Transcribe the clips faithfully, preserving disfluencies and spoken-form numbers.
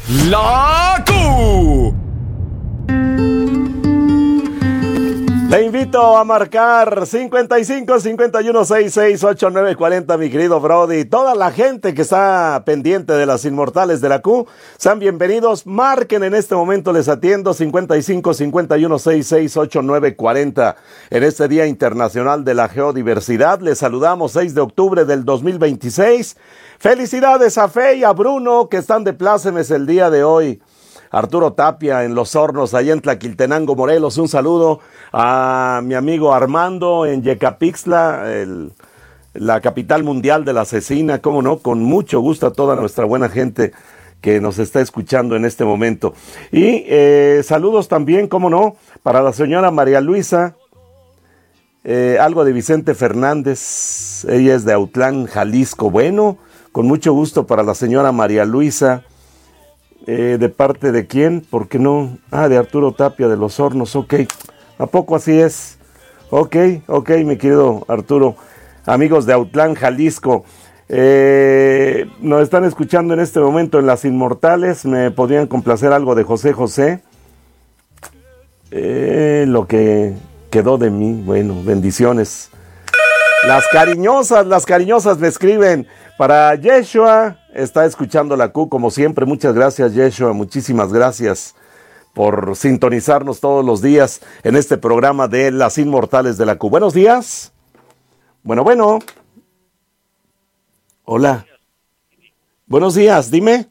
La Q. Te invito a marcar cincuenta y cinco, cincuenta y uno, sesenta y seis, ochenta y nueve, cuarenta, mi querido Brody. Toda la gente que está pendiente de las inmortales de la Q, sean bienvenidos. Marquen en este momento, les atiendo. cincuenta y cinco, cincuenta y uno, sesenta y seis, ochenta y nueve, cuarenta. En este Día Internacional de la Geodiversidad, les saludamos seis de octubre del dos mil veintiséis. Felicidades a Fe y a Bruno, que están de plácemes el día de hoy. Arturo Tapia en Los Hornos, allá en Tlaquiltenango, Morelos. Un saludo a mi amigo Armando en Yecapixtla, el, la capital mundial de la cecina. Cómo no, con mucho gusto a toda nuestra buena gente que nos está escuchando en este momento. Y eh, saludos también, cómo no, para la señora María Luisa, eh, algo de Vicente Fernández. Ella es de Autlán, Jalisco. Bueno, con mucho gusto para la señora María Luisa. Eh, ¿De parte de quién? ¿Por qué no? Ah, de Arturo Tapia de Los Hornos, ok. ¿A poco así es? Ok, ok, mi querido Arturo. Amigos de Autlán, Jalisco, eh, nos están escuchando en este momento en Las Inmortales. ¿Me podrían complacer algo de José José? Eh, lo que quedó de mí, bueno, bendiciones. Las cariñosas, las cariñosas me escriben. Para Yeshua, está escuchando la Q como siempre. Muchas gracias, Yeshua, muchísimas gracias por sintonizarnos todos los días en este programa de Las Inmortales de la Q. Buenos días. Bueno, bueno. Hola. Buenos días, dime.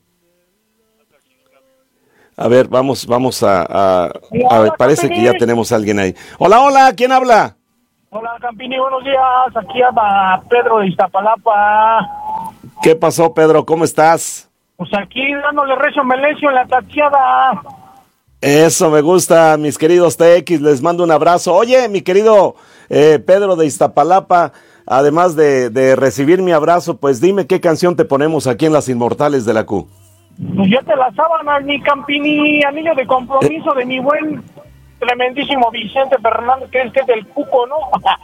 A ver, vamos, vamos a... a, a ver, parece que ya tenemos a alguien ahí. Hola, hola, ¿quién habla? Hola, Campini, buenos días. Aquí anda Pedro de Iztapalapa. ¿Qué pasó, Pedro? ¿Cómo estás? Pues aquí dándole recio melencio en la taxiada. Eso me gusta, mis queridos T X, les mando un abrazo. Oye, mi querido eh, Pedro de Iztapalapa, además de, de recibir mi abrazo, pues dime qué canción te ponemos aquí en Las Inmortales de la Q. Pues ya te la sábana, mi Campini, anillo de compromiso eh. de mi buen, tremendísimo Vicente Fernández, que es que es del Cuco, ¿no?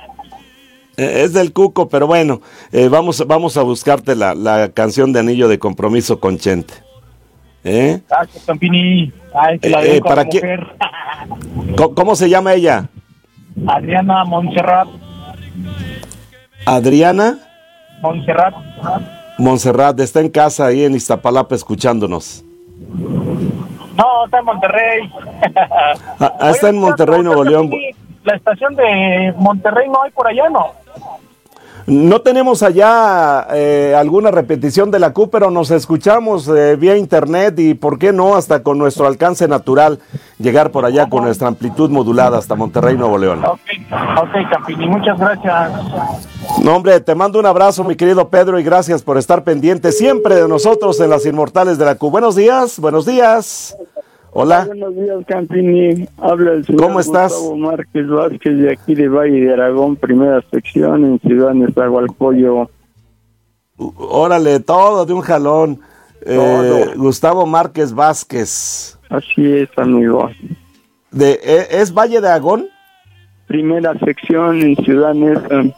Es del Cuco, pero bueno, eh, vamos, vamos a buscarte la, la canción de Anillo de Compromiso con Chente. ¿Eh? Gracias, Campini. Ay, que la eh, ¿Para qué? ¿Cómo, ¿Cómo se llama ella? Adriana Montserrat. ¿Adriana? Montserrat. Montserrat, está en casa ahí en Iztapalapa escuchándonos. No, está en Monterrey. Ah, está en Monterrey, Nuevo León. La estación de Monterrey no hay por allá, ¿no? No tenemos allá eh, alguna repetición de la Q, pero nos escuchamos eh, vía internet y, ¿por qué no?, hasta con nuestro alcance natural, llegar por allá con nuestra amplitud modulada hasta Monterrey, Nuevo León. Ok, ok, Campini, muchas gracias. No, hombre, te mando un abrazo, mi querido Pedro, y gracias por estar pendiente siempre de nosotros en Las Inmortales de la Q. Buenos días, buenos días. Hola. Buenos días, Campini. Habla el señor ¿Cómo estás? Gustavo Márquez Vázquez, de aquí de Valle de Aragón, primera sección, en Ciudad Nezahualcóyotl. Órale, todo de un jalón. Eh, Gustavo Márquez Vázquez. Así es, amigo. De, ¿Es Valle de Aragón? Primera sección en Ciudad Nezahualcóyotl.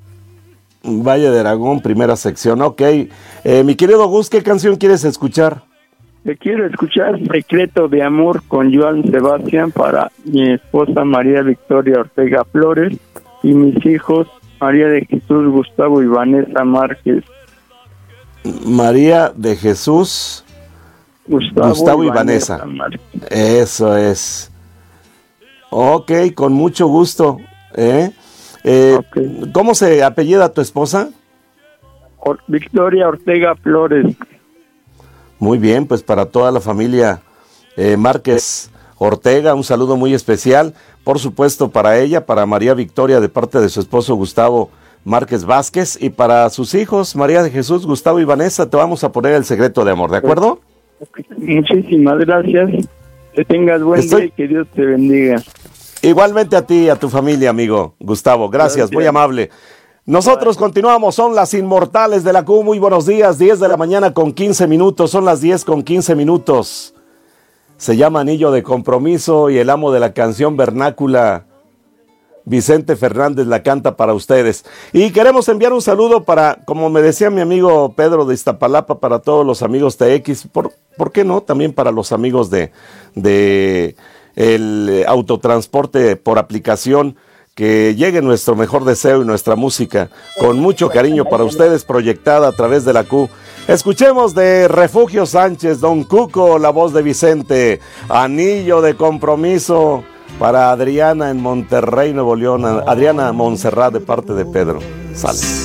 Valle de Aragón, primera sección, ok. Eh, mi querido Gus, ¿qué canción quieres escuchar? Te quiero escuchar Secreto de Amor con Joan Sebastián para mi esposa María Victoria Ortega Flores y mis hijos María de Jesús Gustavo y Vanessa Márquez. María de Jesús Gustavo, Gustavo y, y Vanessa, Vanessa. Eso es. Ok, con mucho gusto. ¿eh? Eh, okay. ¿Cómo se apellida tu esposa? Or- Victoria Ortega Flores. Muy bien, pues para toda la familia eh, Márquez Ortega, un saludo muy especial, por supuesto para ella, para María Victoria de parte de su esposo Gustavo Márquez Vázquez, y para sus hijos María de Jesús, Gustavo y Vanessa. Te vamos a poner el secreto de amor, ¿de acuerdo? Muchísimas gracias, que tengas buen Estoy... día y que Dios te bendiga. Igualmente a ti y a tu familia, amigo Gustavo, gracias, gracias. Muy amable. Nosotros continuamos, son Las Inmortales de la Q. Muy buenos días, diez de la mañana con quince minutos, son las diez con quince minutos. Se llama Anillo de Compromiso y el amo de la canción vernácula, Vicente Fernández, la canta para ustedes. Y queremos enviar un saludo para, como me decía mi amigo Pedro de Iztapalapa, para todos los amigos T X, por, ¿por qué no? También para los amigos de, de el autotransporte por aplicación, que llegue nuestro mejor deseo y nuestra música con mucho cariño para ustedes, proyectada a través de la Q. Escuchemos de Refugio Sánchez, Don Cuco, la voz de Vicente, Anillo de Compromiso, para Adriana en Monterrey, Nuevo León, Adriana Montserrat, de parte de Pedro. Sale.